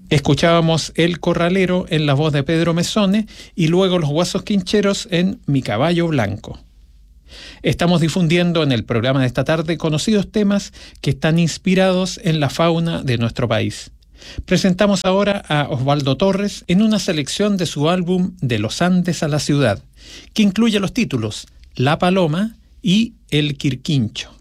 Escuchábamos El Corralero en la voz de Pedro Mesone y luego Los Guasos Quincheros en Mi Caballo Blanco. Estamos difundiendo en el programa de esta tarde conocidos temas que están inspirados en la fauna de nuestro país. Presentamos ahora a Osvaldo Torres en una selección de su álbum De los Andes a la Ciudad, que incluye los títulos La Paloma y El Quirquincho.